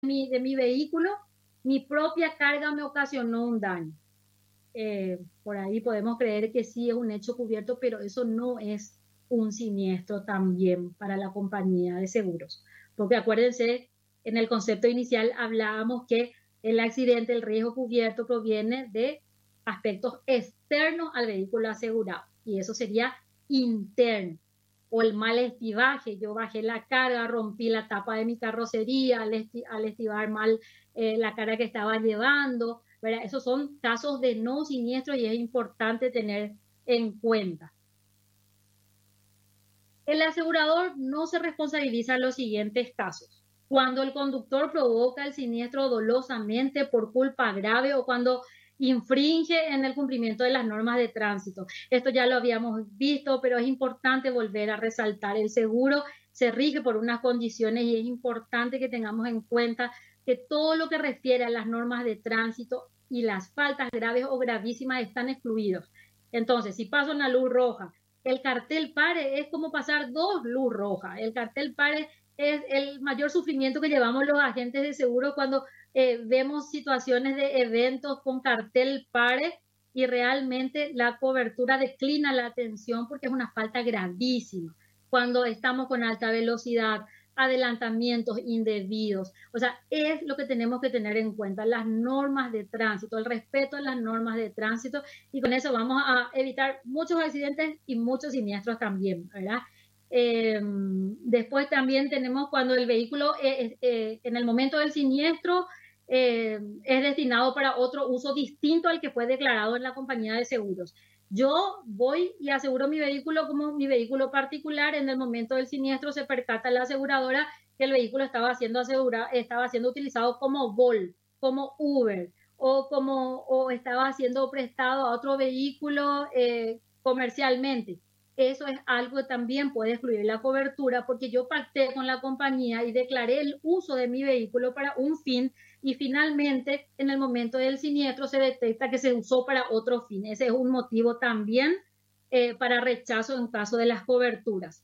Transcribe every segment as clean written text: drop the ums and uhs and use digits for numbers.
de mi vehículo, mi propia carga me ocasionó un daño. Por ahí podemos creer que sí es un hecho cubierto, pero eso no es un siniestro también para la compañía de seguros. Porque acuérdense, en el concepto inicial hablábamos que el accidente, el riesgo cubierto proviene de aspectos externos al vehículo asegurado y eso sería interno. O el mal estibaje, yo bajé la carga, rompí la tapa de mi carrocería al estibar mal la carga que estaba llevando, ¿verdad? Esos son casos de no siniestros y es importante tener en cuenta. El asegurador no se responsabiliza en los siguientes casos: cuando el conductor provoca el siniestro dolosamente por culpa grave o cuando infringe en el cumplimiento de las normas de tránsito. Esto ya lo habíamos visto, pero es importante volver a resaltar. El seguro se rige por unas condiciones y es importante que tengamos en cuenta que todo lo que refiere a las normas de tránsito y las faltas graves o gravísimas están excluidos. Entonces, si paso una luz roja, el cartel pare es como pasar dos luz rojas. El cartel pare es el mayor sufrimiento que llevamos los agentes de seguro cuando vemos situaciones de eventos con cartel pare y realmente la cobertura declina la atención porque es una falta gravísima. Cuando estamos con alta velocidad, adelantamientos indebidos. O sea, es lo que tenemos que tener en cuenta, las normas de tránsito, el respeto a las normas de tránsito, y con eso vamos a evitar muchos accidentes y muchos siniestros también, ¿verdad? Después también tenemos cuando el vehículo en el momento del siniestro es destinado para otro uso distinto al que fue declarado en la compañía de seguros. Yo voy y aseguro mi vehículo como mi vehículo particular. En el momento del siniestro se percata la aseguradora que el vehículo estaba siendo utilizado como Bolt, como Uber o estaba siendo prestado a otro vehículo comercialmente. Eso es algo que también puede excluir la cobertura porque yo pacté con la compañía y declaré el uso de mi vehículo para un fin y finalmente en el momento del siniestro se detecta que se usó para otro fin. Ese es un motivo también para rechazo en caso de las coberturas.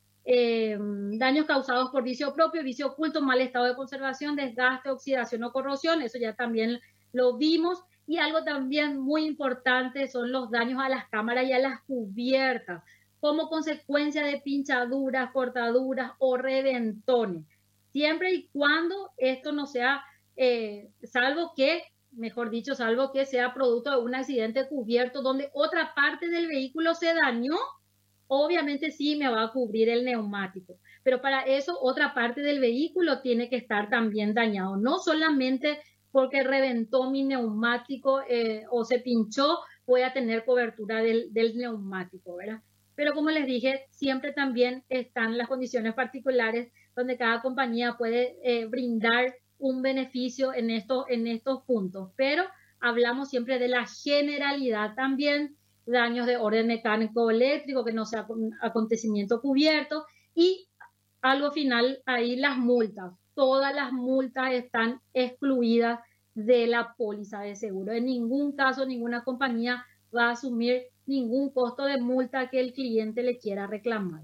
Daños causados por vicio propio, vicio oculto, mal estado de conservación, desgaste, oxidación o corrosión, eso ya también lo vimos. Y algo también muy importante son los daños a las cámaras y a las cubiertas como consecuencia de pinchaduras, cortaduras o reventones, siempre y cuando esto no sea, salvo que, mejor dicho, salvo que sea producto de un accidente cubierto donde otra parte del vehículo se dañó. Obviamente sí me va a cubrir el neumático, pero para eso otra parte del vehículo tiene que estar también dañado, no solamente porque reventó mi neumático o se pinchó, voy a tener cobertura del neumático, ¿verdad? Pero como les dije, siempre también están las condiciones particulares donde cada compañía puede brindar un beneficio en estos puntos, pero hablamos siempre de la generalidad también, daños de orden mecánico o eléctrico, que no sea un acontecimiento cubierto, y algo final, ahí las multas. Todas las multas están excluidas de la póliza de seguro. En ningún caso, ninguna compañía va a asumir ningún costo de multa que el cliente le quiera reclamar.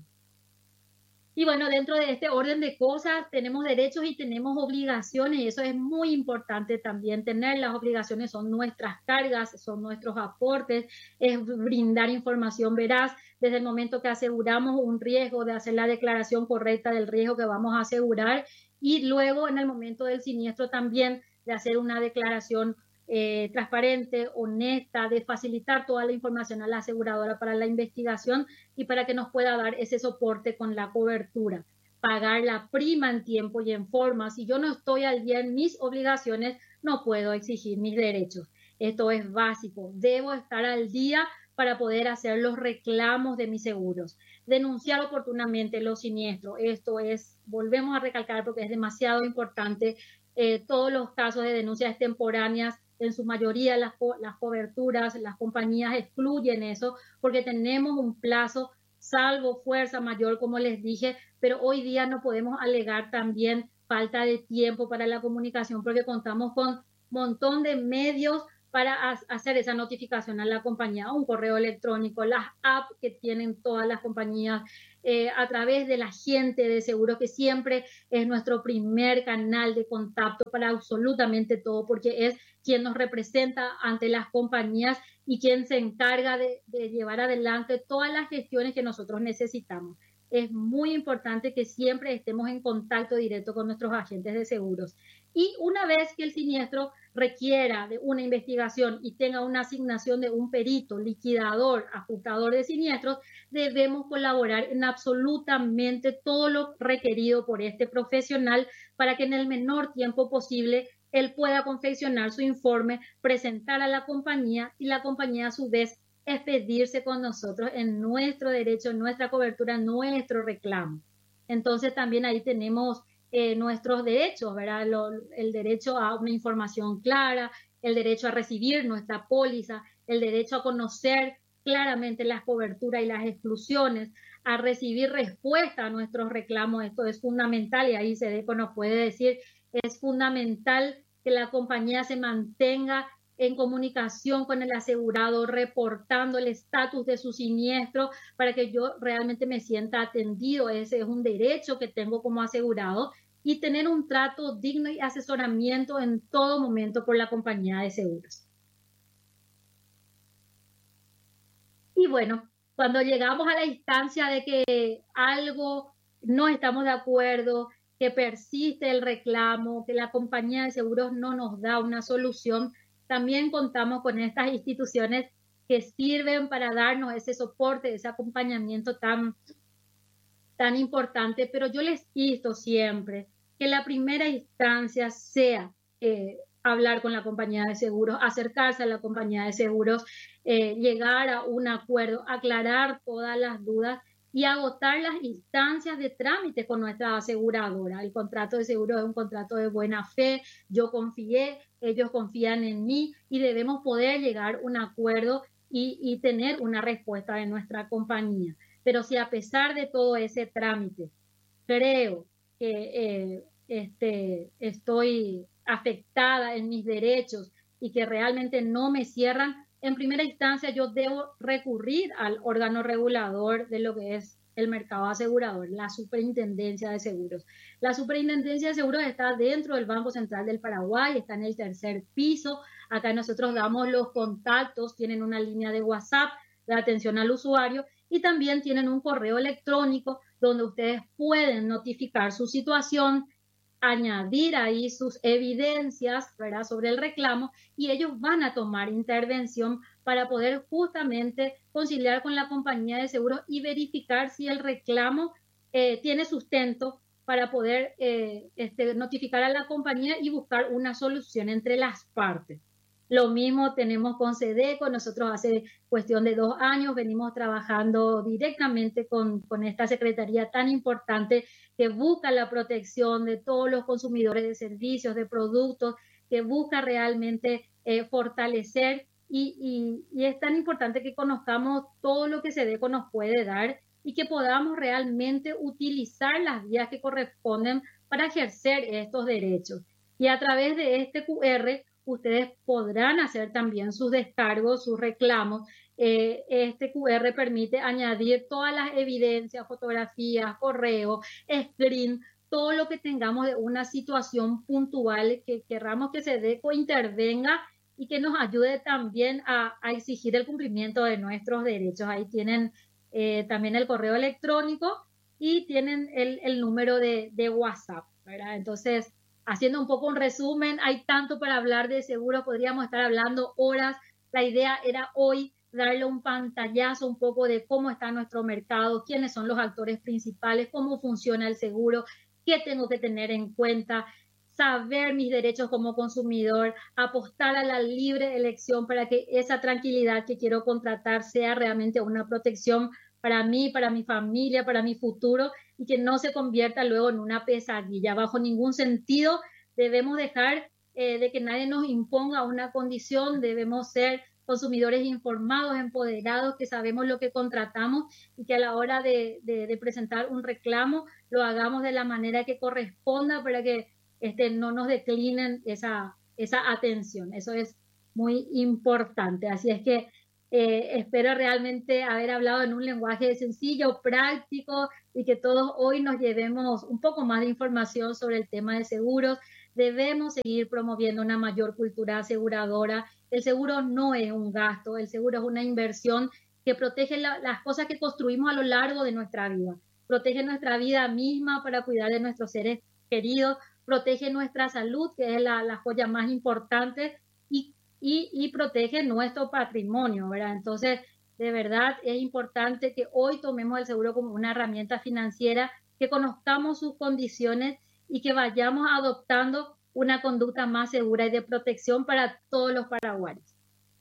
Y bueno, dentro de este orden de cosas tenemos derechos y tenemos obligaciones y eso es muy importante también tener. Las obligaciones son nuestras cargas, son nuestros aportes, es brindar información veraz desde el momento que aseguramos un riesgo, de hacer la declaración correcta del riesgo que vamos a asegurar y luego en el momento del siniestro también de hacer una declaración transparente, honesta, de facilitar toda la información a la aseguradora para la investigación y para que nos pueda dar ese soporte con la cobertura. Pagar la prima en tiempo y en forma. Si yo no estoy al día en mis obligaciones, no puedo exigir mis derechos. Esto es básico. Debo estar al día para poder hacer los reclamos de mis seguros. Denunciar oportunamente los siniestros. Esto es, volvemos a recalcar porque es demasiado importante. Todos los casos de denuncias extemporáneas, en su mayoría las coberturas, las compañías excluyen eso porque tenemos un plazo, salvo fuerza mayor, como les dije, pero hoy día no podemos alegar también falta de tiempo para la comunicación porque contamos con un montón de medios para hacer esa notificación a la compañía, un correo electrónico, las apps que tienen todas las compañías, a través de la gente de seguro, que siempre es nuestro primer canal de contacto para absolutamente todo, porque es quien nos representa ante las compañías y quien se encarga de llevar adelante todas las gestiones que nosotros necesitamos. Es muy importante que siempre estemos en contacto directo con nuestros agentes de seguros. Y una vez que el siniestro requiera de una investigación y tenga una asignación de un perito, liquidador, ajustador de siniestros, debemos colaborar en absolutamente todo lo requerido por este profesional para que en el menor tiempo posible él pueda confeccionar su informe, presentar a la compañía y la compañía a su vez expedirse con nosotros en nuestro derecho, en nuestra cobertura, en nuestro reclamo. Entonces también ahí tenemos nuestros derechos, ¿verdad? El derecho a una información clara, el derecho a recibir nuestra póliza, el derecho a conocer claramente las coberturas y las exclusiones, a recibir respuesta a nuestros reclamos. Esto es fundamental y ahí SEDECO nos puede decir, es fundamental que la compañía se mantenga en comunicación con el asegurado, reportando el estatus de su siniestro para que yo realmente me sienta atendido. Ese es un derecho que tengo como asegurado, y tener un trato digno y asesoramiento en todo momento por la compañía de seguros. Y bueno, cuando llegamos a la instancia de que algo no estamos de acuerdo, que persiste el reclamo, que la compañía de seguros no nos da una solución, también contamos con estas instituciones que sirven para darnos ese soporte, ese acompañamiento tan importante. Pero yo les insto siempre que la primera instancia sea hablar con la compañía de seguros, acercarse a la compañía de seguros, llegar a un acuerdo, aclarar todas las dudas y agotar las instancias de trámite con nuestra aseguradora. El contrato de seguro es un contrato de buena fe, yo confié, ellos confían en mí y debemos poder llegar a un acuerdo y tener una respuesta de nuestra compañía. Pero si a pesar de todo ese trámite creo que estoy afectada en mis derechos y que realmente no me cierran, en primera instancia yo debo recurrir al órgano regulador de lo que es el mercado asegurador, la Superintendencia de Seguros. La Superintendencia de Seguros está dentro del Banco Central del Paraguay, está en el tercer piso. Acá nosotros damos los contactos, tienen una línea de WhatsApp de atención al usuario y también tienen un correo electrónico donde ustedes pueden notificar su situación, añadir ahí sus evidencias, ¿verdad?, sobre el reclamo, y ellos van a tomar intervención para poder justamente conciliar con la compañía de seguros y verificar si el reclamo tiene sustento para poder notificar a la compañía y buscar una solución entre las partes. Lo mismo tenemos con SEDECO. Nosotros hace cuestión de 2 años venimos trabajando directamente con esta secretaría tan importante que busca la protección de todos los consumidores de servicios, de productos, que busca realmente fortalecer y es tan importante que conozcamos todo lo que SEDECO nos puede dar y que podamos realmente utilizar las vías que corresponden para ejercer estos derechos. Y a través de este QR ustedes podrán hacer también sus descargos, sus reclamos. Este QR permite añadir todas las evidencias, fotografías, correo, screen, todo lo que tengamos de una situación puntual que querramos que SEDECO intervenga y que nos ayude también a exigir el cumplimiento de nuestros derechos. Ahí tienen también el correo electrónico y tienen el número de WhatsApp, ¿verdad? Entonces, haciendo un poco un resumen, hay tanto para hablar de seguro, podríamos estar hablando horas. La idea era hoy darle un pantallazo un poco de cómo está nuestro mercado, quiénes son los actores principales, cómo funciona el seguro, qué tengo que tener en cuenta, saber mis derechos como consumidor, apostar a la libre elección para que esa tranquilidad que quiero contratar sea realmente una protección para mí, para mi familia, para mi futuro, y que no se convierta luego en una pesadilla. Bajo ningún sentido debemos dejar de que nadie nos imponga una condición. Debemos ser consumidores informados, empoderados, que sabemos lo que contratamos y que a la hora de presentar un reclamo lo hagamos de la manera que corresponda para que no nos declinen esa atención. Eso es muy importante. Así es que espero realmente haber hablado en un lenguaje sencillo, práctico y que todos hoy nos llevemos un poco más de información sobre el tema de seguros. Debemos seguir promoviendo una mayor cultura aseguradora. El seguro no es un gasto, el seguro es una inversión que protege las cosas que construimos a lo largo de nuestra vida. Protege nuestra vida misma para cuidar de nuestros seres queridos, protege nuestra salud, que es la joya más importante, y protege nuestro patrimonio, ¿verdad? Entonces, de verdad es importante que hoy tomemos el seguro como una herramienta financiera, que conozcamos sus condiciones y que vayamos adoptando una conducta más segura y de protección para todos los paraguayos.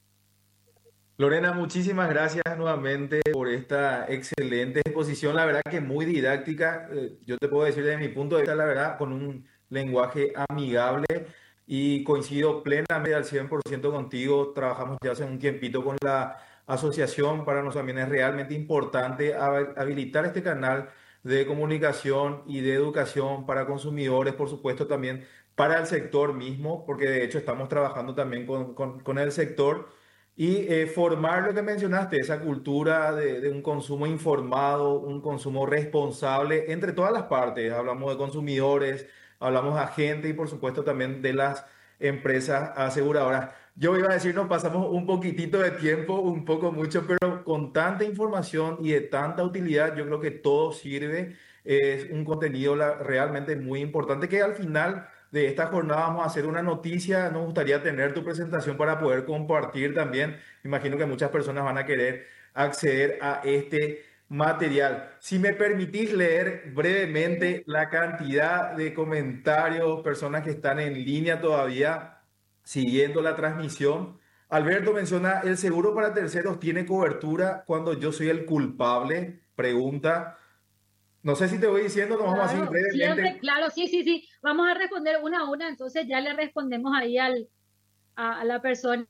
Lorena, muchísimas gracias nuevamente por esta excelente exposición, la verdad que muy didáctica. Yo te puedo decir desde mi punto de vista, la verdad, con un lenguaje amigable y coincido plenamente al 100% contigo. Trabajamos ya hace un tiempito con la asociación, para nosotros también es realmente importante habilitar este canal de comunicación y de educación para consumidores, por supuesto también para el sector mismo, porque de hecho estamos trabajando también con el sector. Y formar lo que mencionaste, esa cultura de un consumo informado, un consumo responsable entre todas las partes. Hablamos de consumidores, hablamos de agentes y por supuesto también de las empresas aseguradoras. Yo iba a decir, nos pasamos un poquitito de tiempo, un poco mucho, pero con tanta información y de tanta utilidad, yo creo que todo sirve. Es un contenido realmente muy importante que al final de esta jornada vamos a hacer una noticia. Nos gustaría tener tu presentación para poder compartir también. Imagino que muchas personas van a querer acceder a este material. Si me permitís leer brevemente la cantidad de comentarios, personas que están en línea todavía siguiendo la transmisión. Alberto menciona, ¿el seguro para terceros tiene cobertura cuando yo soy el culpable? Pregunta. No sé si te voy diciendo, nos vamos así Claro, siempre, brevemente. claro, sí, sí, sí. Vamos a responder una a una, entonces ya le respondemos ahí a la persona.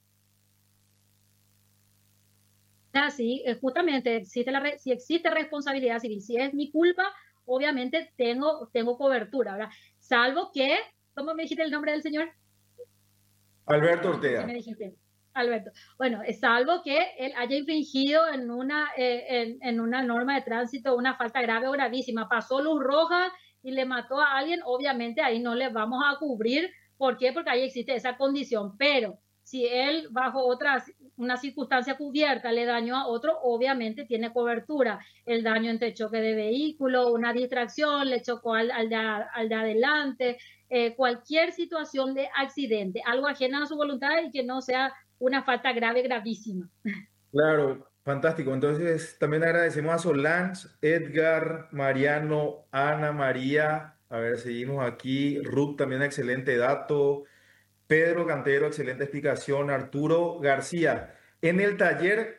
Sí, justamente, si existe responsabilidad civil, si es mi culpa, obviamente tengo cobertura, ¿verdad? Salvo que, ¿cómo me dijiste el nombre del señor? Alberto No escuché, Ortega. me dijiste, Alberto. Bueno, es salvo que él haya infringido en una norma de tránsito una falta grave o gravísima, pasó luz roja y le mató a alguien, obviamente ahí no le vamos a cubrir. ¿Por qué? Porque ahí existe esa condición. Pero si él, bajo una circunstancia cubierta, le dañó a otro, obviamente tiene cobertura. El daño entre choque de vehículo, una distracción, le chocó al de adelante, cualquier situación de accidente, algo ajeno a su voluntad y que no sea una falta grave, gravísima. Claro, fantástico. Entonces, también agradecemos a Solange, Edgar, Mariano, Ana María. A ver, seguimos aquí. Ruth, también excelente dato. Pedro Cantero, excelente explicación. Arturo García. En el taller,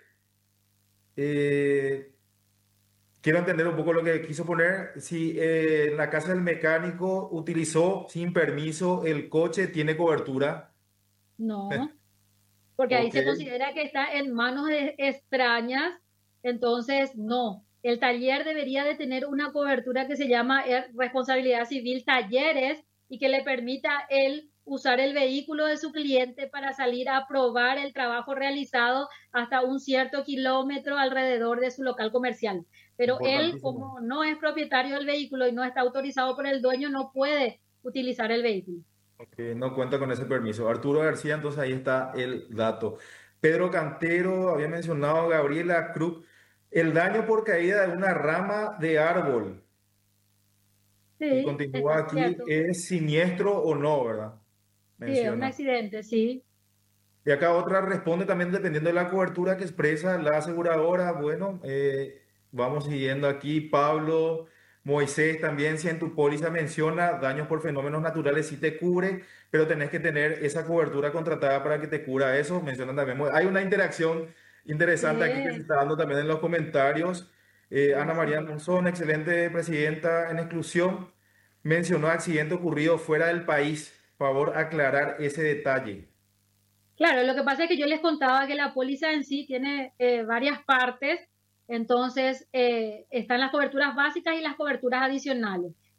eh, quiero entender un poco lo que quiso poner. Si en la casa del mecánico utilizó sin permiso el coche, ¿tiene cobertura? No, porque ahí Ok. se considera que está en manos de extrañas, entonces no. El taller debería de tener una cobertura que se llama responsabilidad civil talleres y que le permita él usar el vehículo de su cliente para salir a probar el trabajo realizado hasta un cierto kilómetro alrededor de su local comercial. Pero él, Importantísimo. como no es propietario del vehículo y no está autorizado por el dueño, no puede utilizar el vehículo. Que no cuenta con ese permiso. Arturo García, entonces ahí está el dato. Pedro Cantero, había mencionado Gabriela Cruz, el daño por caída de una rama de árbol. Y Sí, continúa está aquí, cierto. ¿es siniestro o no, verdad? Sí, es un Menciona. accidente, sí. Y acá otra responde también dependiendo de la cobertura que expresa la aseguradora. Bueno, vamos siguiendo aquí. Pablo, Moisés, también si en tu póliza menciona daños por fenómenos naturales, sí te cubre, pero tenés que tener esa cobertura contratada para que te cubra eso. Mencionan también. Hay una interacción interesante aquí que se Sí, está dando también en los comentarios. Ana así María es. Monzón, excelente presidenta en exclusión, mencionó accidente ocurrido fuera del país. Favor aclarar ese detalle. Claro, lo que pasa es que yo les contaba que la póliza en sí tiene varias partes, entonces están las coberturas básicas y las coberturas adicionales.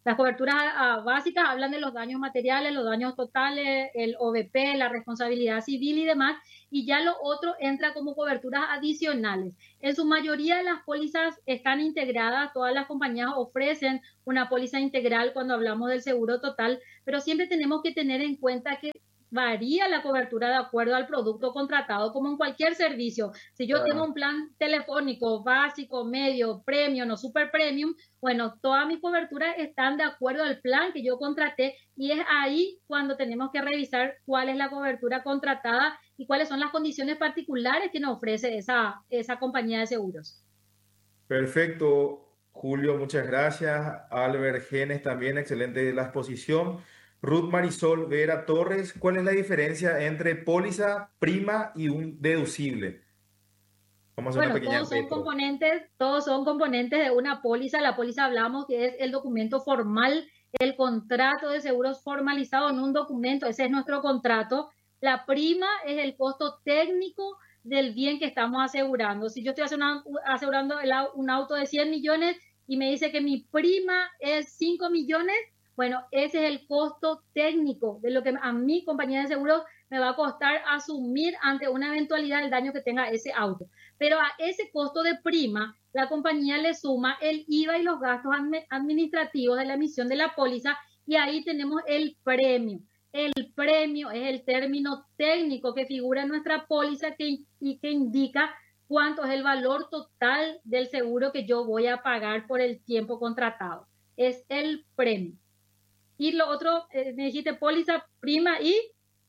Las coberturas básicas hablan de los daños materiales, los daños totales, el OVP, la responsabilidad civil y demás, y ya lo otro entra como coberturas adicionales. En su mayoría las pólizas están integradas, todas las compañías ofrecen una póliza integral cuando hablamos del seguro total, pero siempre tenemos que tener en cuenta que varía la cobertura de acuerdo al producto contratado, como en cualquier servicio. Si yo tengo un plan telefónico básico, medio, premium o super premium, bueno, todas mis coberturas están de acuerdo al plan que yo contraté y es ahí cuando tenemos que revisar cuál es la cobertura contratada y cuáles son las condiciones particulares que nos ofrece esa compañía de seguros. Perfecto, Julio, muchas gracias. Albert Genes también, excelente la exposición. Ruth Marisol Vera Torres, ¿cuál es la diferencia entre póliza, prima y un deducible? Vamos a hacer una pequeña todos son componentes de una póliza. La póliza hablamos que es el documento formal, el contrato de seguros formalizado en un documento, ese es nuestro contrato. La prima es el costo técnico del bien que estamos asegurando. Si yo estoy asegurando un auto de 100 millones y me dice que mi prima es 5 millones, bueno, ese es el costo técnico de lo que a mi compañía de seguros me va a costar asumir ante una eventualidad el daño que tenga ese auto. Pero a ese costo de prima, la compañía le suma el IVA y los gastos administrativos de la emisión de la póliza y ahí tenemos el premio. El premio es el término técnico que figura en nuestra póliza y que indica cuánto es el valor total del seguro que yo voy a pagar por el tiempo contratado. Es el premio. Y lo otro, me dijiste póliza, prima y...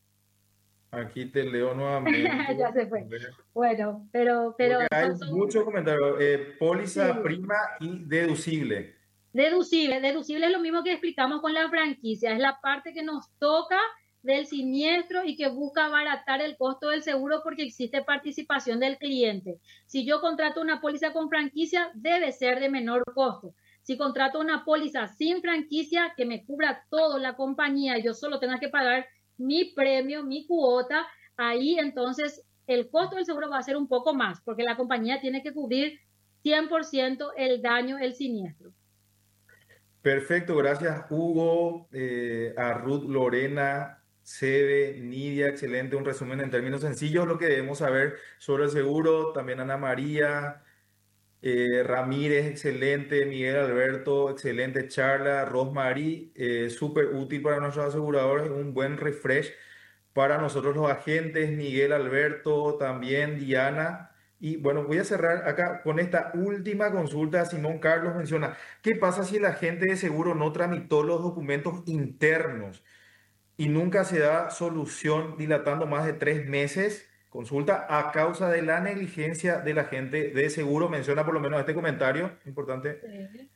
Aquí te leo nuevamente. Ya se fue. Bueno, pero hay muchos comentarios. Póliza, sí. prima y deducible. Deducible es lo mismo que explicamos con la franquicia. Es la parte que nos toca del siniestro y que busca abaratar el costo del seguro porque existe participación del cliente. Si yo contrato una póliza con franquicia, debe ser de menor costo. Si contrato una póliza sin franquicia, que me cubra todo la compañía, yo solo tenga que pagar mi premio, mi cuota, ahí entonces el costo del seguro va a ser un poco más, porque la compañía tiene que cubrir 100% el daño, el siniestro. Perfecto, gracias Hugo, a Ruth, Lorena, Sebe, Nidia, excelente, un resumen en términos sencillos, lo que debemos saber sobre el seguro, también Ana María, Ramírez, excelente, Miguel Alberto, excelente charla, Rosmarie, súper útil para nuestros aseguradores, un buen refresh para nosotros los agentes, Miguel Alberto, también Diana. Y bueno, voy a cerrar acá con esta última consulta. Simón Carlos menciona, ¿qué pasa si el agente de seguro no tramitó los documentos internos y nunca se da solución dilatando más de 3 meses? Consulta a causa de la negligencia del agente de seguro. Menciona por lo menos este comentario importante. Sí.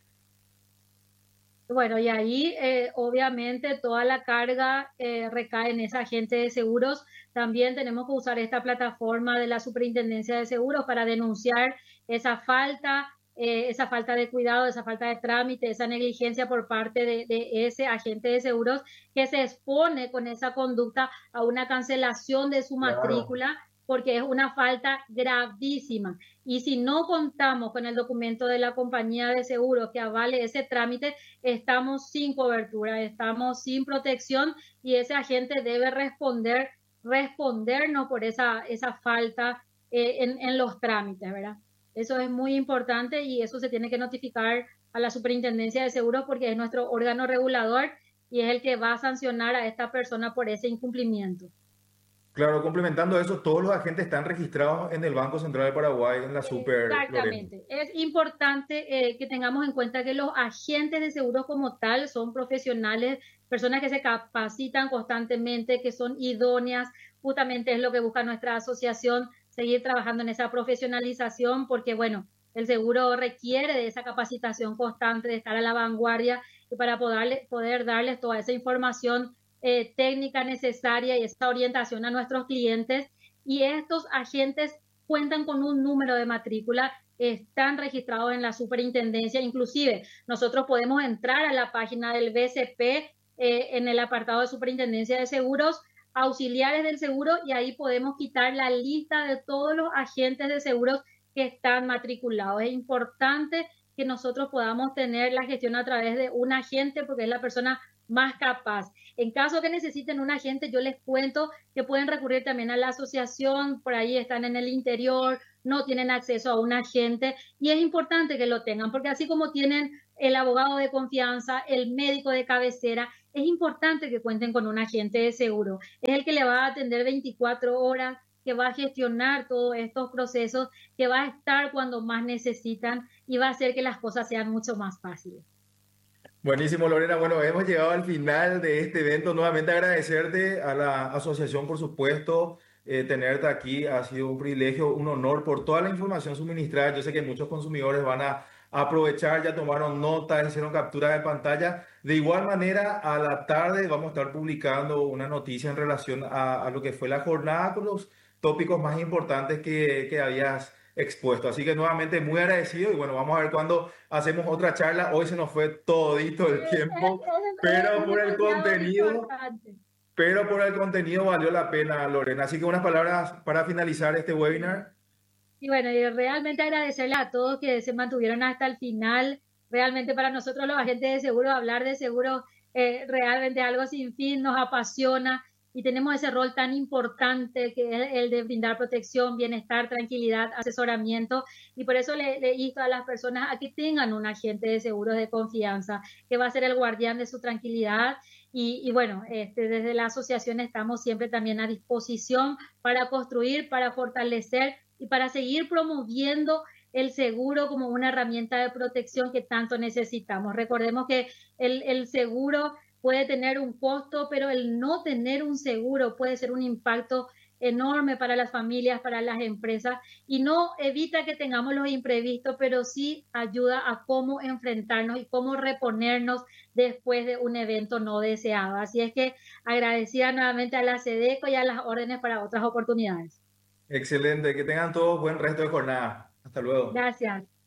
Bueno, y ahí obviamente toda la carga recae en ese agente de seguros. También tenemos que usar esta plataforma de la Superintendencia de Seguros para denunciar esa falta de cuidado, esa falta de trámite, esa negligencia por parte de ese agente de seguros que se expone con esa conducta a una cancelación de su matrícula, porque es una falta gravísima. Y si no contamos con el documento de la compañía de seguros que avale ese trámite, estamos sin cobertura, estamos sin protección y ese agente debe respondernos por esa falta en los trámites, ¿verdad? Eso es muy importante y eso se tiene que notificar a la Superintendencia de Seguros porque es nuestro órgano regulador y es el que va a sancionar a esta persona por ese incumplimiento. Claro, complementando eso, todos los agentes están registrados en el Banco Central de Paraguay, en la Super. Exactamente. Lorena. Es importante que tengamos en cuenta que los agentes de seguros como tal son profesionales, personas que se capacitan constantemente, que son idóneas. Justamente es lo que busca nuestra asociación, seguir trabajando en esa profesionalización, porque bueno, el seguro requiere de esa capacitación constante, de estar a la vanguardia y para poder darles toda esa información técnica necesaria y esa orientación a nuestros clientes. Y estos agentes cuentan con un número de matrícula, están registrados en la superintendencia. Inclusive nosotros podemos entrar a la página del BCP en el apartado de superintendencia de seguros, auxiliares del seguro, y ahí podemos quitar la lista de todos los agentes de seguros que están matriculados. Es importante que nosotros podamos tener la gestión a través de un agente, porque es la persona más capaz. En caso que necesiten un agente, yo les cuento que pueden recurrir también a la asociación, por ahí están en el interior, no tienen acceso a un agente y es importante que lo tengan, porque así como tienen el abogado de confianza, el médico de cabecera, es importante que cuenten con un agente de seguro. Es el que le va a atender 24 horas, que va a gestionar todos estos procesos, que va a estar cuando más necesitan y va a hacer que las cosas sean mucho más fáciles. Buenísimo, Lorena. Bueno, hemos llegado al final de este evento. Nuevamente agradecerte a la asociación, por supuesto, tenerte aquí. Ha sido un privilegio, un honor por toda la información suministrada. Yo sé que muchos consumidores van a aprovechar, ya tomaron notas, hicieron captura de pantalla. De igual manera, a la tarde vamos a estar publicando una noticia en relación a lo que fue la jornada con los tópicos más importantes que habías expuesto. Así que nuevamente muy agradecido y bueno, vamos a ver cuándo hacemos otra charla. Hoy se nos fue todito el tiempo, pero por el contenido, Importante. pero por el contenido valió la pena, Lorena. Así que unas palabras para finalizar este webinar. Y bueno, y realmente agradecerle a todos que se mantuvieron hasta el final. Realmente para nosotros los agentes de seguro, hablar de seguro realmente algo sin fin, nos apasiona y tenemos ese rol tan importante que es el de brindar protección, bienestar, tranquilidad, asesoramiento. Y por eso le insto a las personas a que tengan un agente de seguros de confianza, que va a ser el guardián de su tranquilidad. Y bueno, desde la asociación estamos siempre también a disposición para construir, para fortalecer y para seguir promoviendo el seguro como una herramienta de protección que tanto necesitamos. Recordemos que el seguro puede tener un costo, pero el no tener un seguro puede ser un impacto enorme para las familias, para las empresas, y no evita que tengamos los imprevistos, pero sí ayuda a cómo enfrentarnos y cómo reponernos después de un evento no deseado. Así es que agradecida nuevamente a la SEDECO y a las órdenes para otras oportunidades. Excelente, que tengan todos buen resto de jornada. Hasta luego. Gracias.